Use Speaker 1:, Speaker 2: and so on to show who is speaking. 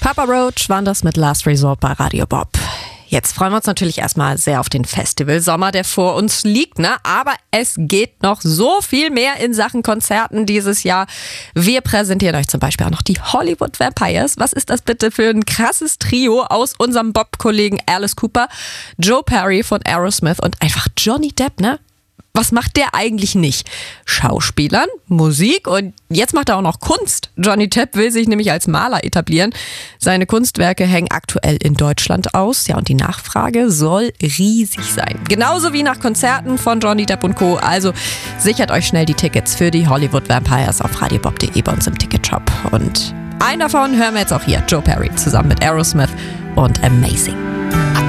Speaker 1: Papa Roach waren das mit Last Resort bei Radio Bob. Jetzt freuen wir uns natürlich erstmal sehr auf den Festivalsommer, der vor uns liegt, ne? Aber es geht noch so viel mehr in Sachen Konzerten dieses Jahr. Wir präsentieren euch zum Beispiel auch noch die Hollywood Vampires. Was ist das bitte für ein krasses Trio aus unserem Bob-Kollegen Alice Cooper, Joe Perry von Aerosmith und einfach Johnny Depp, ne? Was macht der eigentlich nicht? Schauspielern, Musik und jetzt macht er auch noch Kunst. Johnny Depp will sich nämlich als Maler etablieren. Seine Kunstwerke hängen aktuell in Deutschland aus. Ja, und die Nachfrage soll riesig sein. Genauso wie nach Konzerten von Johnny Depp und Co. Also sichert euch schnell die Tickets für die Hollywood Vampires auf radiobob.de bei uns im Ticketshop. Und einen davon hören wir jetzt auch hier, Joe Perry, zusammen mit Aerosmith und Amazing.